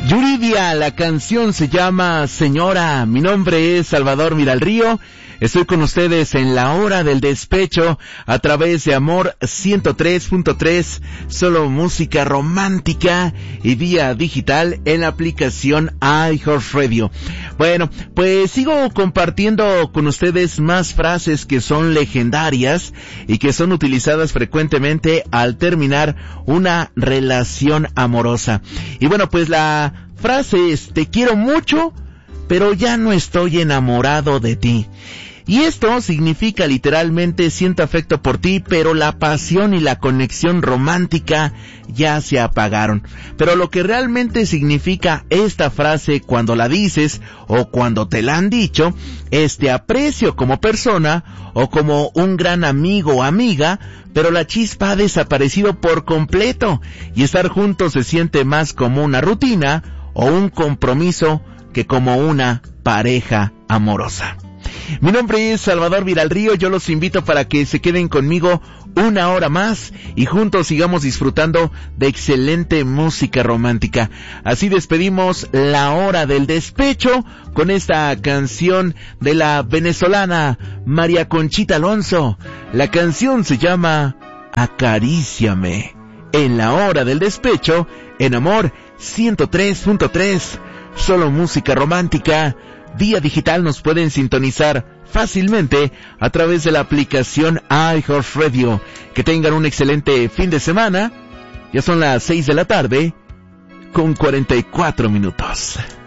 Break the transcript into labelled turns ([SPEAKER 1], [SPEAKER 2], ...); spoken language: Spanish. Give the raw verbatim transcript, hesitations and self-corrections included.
[SPEAKER 1] Yuridia, la canción se llama Señora. Mi nombre es Salvador Miralrío. Estoy con ustedes en la hora del despecho a través de Amor ciento tres punto tres, solo música romántica y vía digital en la aplicación iHeartRadio. Bueno, pues sigo compartiendo con ustedes más frases que son legendarias y que son utilizadas frecuentemente al terminar una relación amorosa. Y bueno, pues la frase es: te quiero mucho, pero ya no estoy enamorado de ti. Y esto significa literalmente: siento afecto por ti, pero la pasión y la conexión romántica ya se apagaron. Pero lo que realmente significa esta frase cuando la dices o cuando te la han dicho es: te aprecio como persona o como un gran amigo o amiga, pero la chispa ha desaparecido por completo y estar juntos se siente más como una rutina o un compromiso que como una pareja amorosa. Mi nombre es Salvador Miralrío, yo los invito para que se queden conmigo una hora más y juntos sigamos disfrutando de excelente música romántica. Así despedimos la hora del despecho con esta canción de la venezolana María Conchita Alonso. La canción se llama Acaríciame. En la hora del despecho, en Amor ciento tres punto tres, solo música romántica. Vía digital nos pueden sintonizar fácilmente a través de la aplicación iHeartRadio. Que tengan un excelente fin de semana. Ya son las seis de la tarde con cuarenta y cuatro minutos.